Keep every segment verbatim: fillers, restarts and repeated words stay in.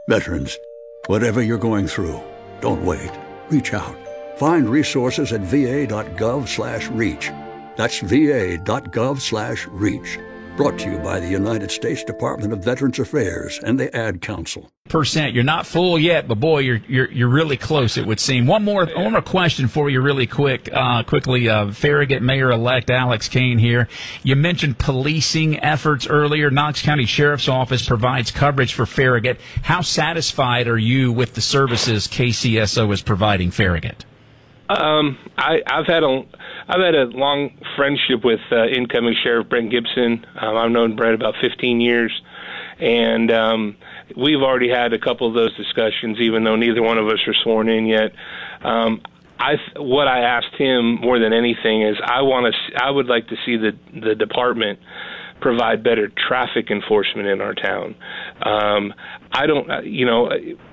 Veterans, whatever you're going through, don't wait. Reach out. Find resources at va.gov slash reach. That's va.gov slash reach. Brought to you by the United States Department of Veterans Affairs and the Ad Council. Percent. You're not full yet, but boy, you're you're you're really close. It would seem. One more one more question for you, really quick, uh, quickly. Uh, Farragut Mayor-elect Alex Kane here. You mentioned policing efforts earlier. Knox County Sheriff's Office provides coverage for Farragut. How satisfied are you with the services K C S O is providing Farragut? Um, I, I've had a I've had a long friendship with uh, incoming Sheriff Brent Gibson. Um, I've known Brent about fifteen years, and um, we've already had a couple of those discussions, even though neither one of us are sworn in yet. Um, I what I asked him more than anything is I want to I would like to see the the department provide better traffic enforcement in our town. Um, I don't, you know.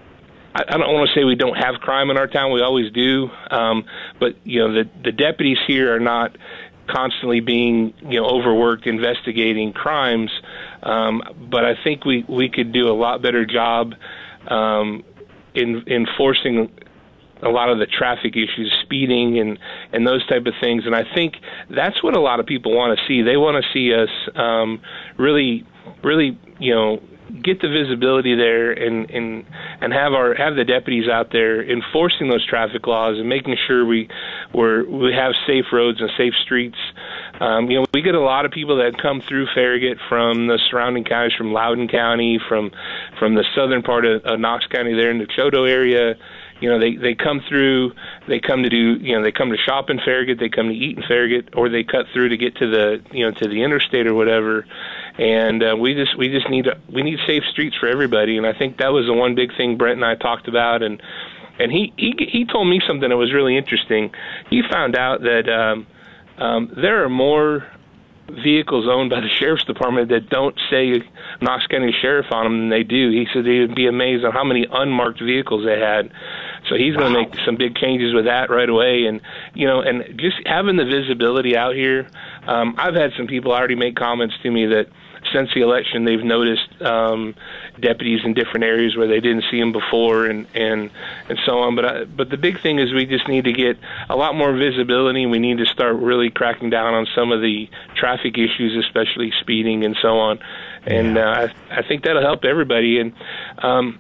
I don't want to say we don't have crime in our town. We always do. Um, but, you know, the, the deputies here are not constantly being, you know, overworked investigating crimes. Um, but I think we, we could do a lot better job um, in enforcing a lot of the traffic issues, speeding and, and those type of things. And I think that's what a lot of people want to see. They want to see us um, really, really, you know, get the visibility there and, and and have our have the deputies out there enforcing those traffic laws and making sure we we're, we have safe roads and safe streets. Um, you know, we get a lot of people that come through Farragut from the surrounding counties, from Loudoun County, from from the southern part of, of Knox County, there in the Choteau area. You know, they, they come through, they come to do, you know, they come to shop in Farragut, they come to eat in Farragut, or they cut through to get to the, you know, to the interstate or whatever. And uh, we just we just need to, we need safe streets for everybody. And I think that was the one big thing Brent and I talked about. And and he he he told me something that was really interesting. He found out that um, um, there are more vehicles owned by the sheriff's department that don't say Knox County Sheriff on them than they do. He said he'd be amazed on how many unmarked vehicles they had. So he's going to wow. make some big changes with that right away. And, you know, and just having the visibility out here, um, I've had some people already make comments to me that since the election they've noticed um, deputies in different areas where they didn't see them before and, and, and so on. But I, but the big thing is we just need to get a lot more visibility. We need to start really cracking down on some of the traffic issues, especially speeding and so on. And yeah. uh, I, I think that'll help everybody. And, um,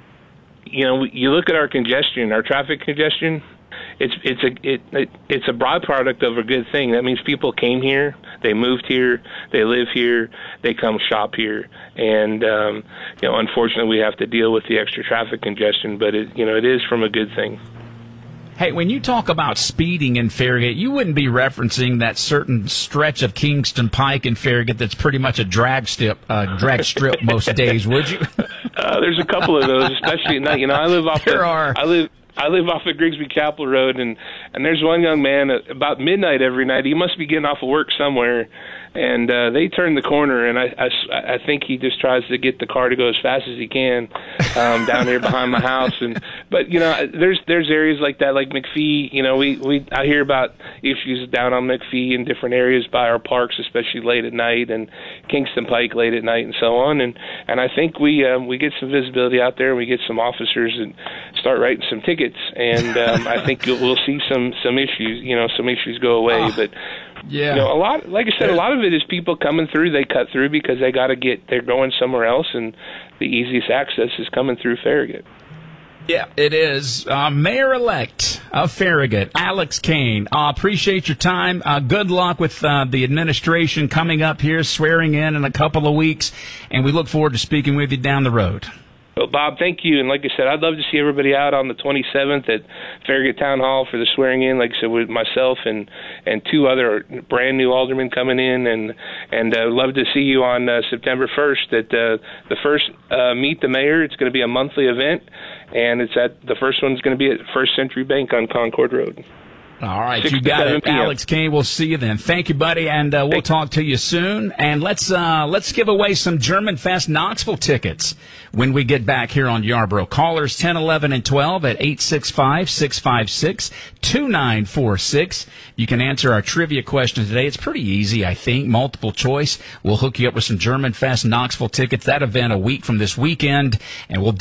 you know, you look at our congestion, our traffic congestion, it's it's a it, it it's a byproduct of a good thing. That means people came here, they moved here, they live here, they come shop here, and um, you know, unfortunately, we have to deal with the extra traffic congestion. But it you know, it is from a good thing. Hey, when you talk about speeding in Farragut, you wouldn't be referencing that certain stretch of Kingston Pike in Farragut that's pretty much a drag strip, uh, drag strip most days, would you? uh, there's a couple of those, especially at night. You know, I live off. There the, are. I live. I live off of Grigsby Chapel Road, and, and there's one young man at about midnight every night. He must be getting off of work somewhere, and uh, they turn the corner, and I, I, I think he just tries to get the car to go as fast as he can um, down there behind my house. And but you know, there's there's areas like that, like McPhee. You know, we, we I hear about issues down on McPhee in different areas by our parks, especially late at night, and Kingston Pike late at night, and so on. And and I think we um, we get some visibility out there, and we get some officers and start writing some tickets. And um, I think we'll see some, some issues, you know, some issues go away. Oh, but, yeah. you know, a lot, like I said, a lot of it is people coming through. They cut through because they got to get, they're going somewhere else, and the easiest access is coming through Farragut. Yeah, it is. Uh, Mayor-elect of Farragut, Alex Kane. I uh, appreciate your time. Uh, good luck with uh, the administration coming up here, swearing in in a couple of weeks, and we look forward to speaking with you down the road. Well, Bob, thank you. And like I said, I'd love to see everybody out on the twenty-seventh at Farragut Town Hall for the swearing in. Like I said, with myself and, and two other brand new aldermen coming in, and and uh, love to see you on uh, September first at uh, the first uh, Meet the Mayor. It's going to be a monthly event, and it's at the first one's going to be at First Century Bank on Concord Road. All right, you got it, Alex Kane. We'll see you then. Thank you, buddy, and uh, we'll Thanks. talk to you soon. And let's uh, let's give away some German Fest Knoxville tickets when we get back here on Yarborough. Callers ten, eleven, and twelve at eight six five, six five six, two nine four six. You can answer our trivia question today. It's pretty easy, I think. Multiple choice. We'll hook you up with some German Fest Knoxville tickets. That event a week from this weekend, and we'll do